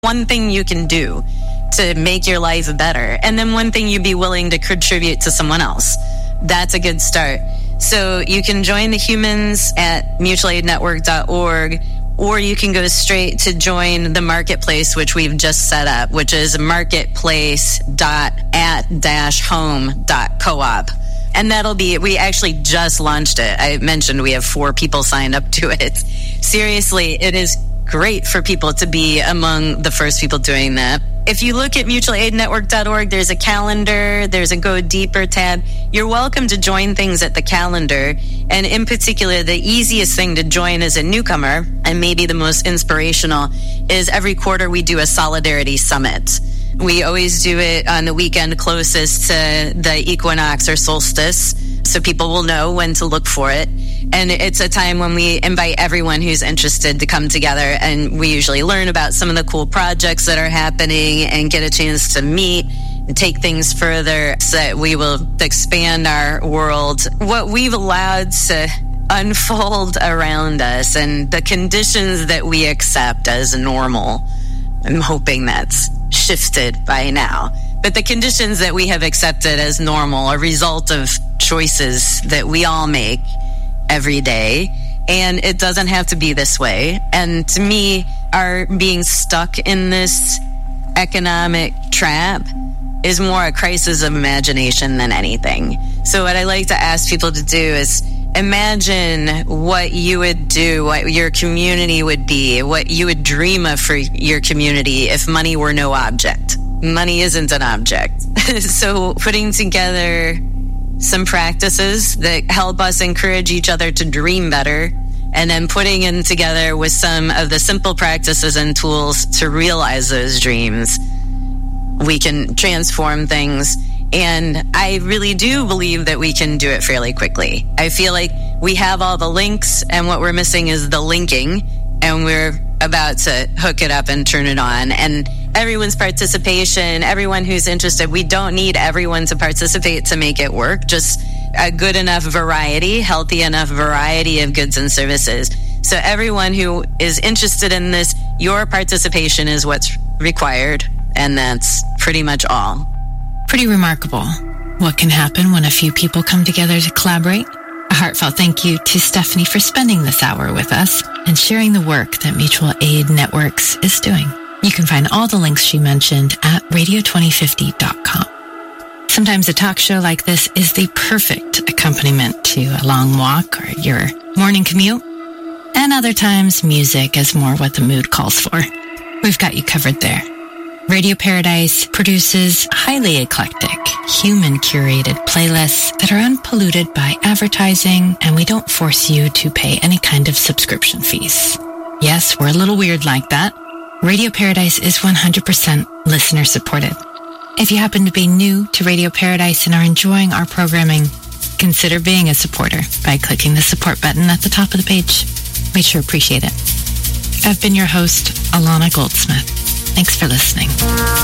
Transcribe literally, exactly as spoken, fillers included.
one thing you can do to make your life better, and then one thing you'd be willing to contribute to someone else. That's a good start. So you can join the humans at mutual aid network dot org, or you can go straight to join the marketplace, which we've just set up, which is marketplace dot at dash home dot coop. And that'll be, we actually just launched it. I mentioned we have four people signed up to it. Seriously, it is great for people to be among the first people doing that. If you look at mutual aid network dot org, there's a calendar, there's a Go Deeper tab. You're welcome to join things at the calendar. And in particular, the easiest thing to join as a newcomer, and maybe the most inspirational, is every quarter we do a Solidarity Summit. We always do it on the weekend closest to the equinox or solstice, so people will know when to look for it. And it's a time when we invite everyone who's interested to come together, and we usually learn about some of the cool projects that are happening and get a chance to meet and take things further so that we will expand our world. What we've allowed to unfold around us and the conditions that we accept as normal, I'm hoping that's shifted by now. But the conditions that we have accepted as normal are a result of choices that we all make every day. And it doesn't have to be this way. And to me, our being stuck in this economic trap is more a crisis of imagination than anything. So what I like to ask people to do is imagine what you would do, what your community would be, what you would dream of for your community if money were no object. Money isn't an object. So putting together some practices that help us encourage each other to dream better, and then putting in together with some of the simple practices and tools to realize those dreams, we can transform things. And I really do believe that we can do it fairly quickly. I feel like we have all the links, and what we're missing is the linking, and we're about to hook it up and turn it on. And everyone's participation, everyone who's interested, we don't need everyone to participate to make it work, just a good enough variety, healthy enough variety of goods and services. So everyone who is interested in this, your participation is what's required, and that's pretty much all. Pretty remarkable what can happen when a few people come together to collaborate. A heartfelt thank you to Stephanie for spending this hour with us and sharing the work that Mutual Aid Networks is doing. You can find all the links she mentioned at radio twenty fifty dot com. Sometimes a talk show like this is the perfect accompaniment to a long walk or your morning commute, and other times music is more what the mood calls for. We've got you covered there. Radio Paradise produces highly eclectic, human-curated playlists that are unpolluted by advertising, and we don't force you to pay any kind of subscription fees. Yes, we're a little weird like that. Radio Paradise is one hundred percent listener-supported. If you happen to be new to Radio Paradise and are enjoying our programming, consider being a supporter by clicking the support button at the top of the page. We'd sure appreciate it. I've been your host, Alana Goldsmith. Thanks for listening.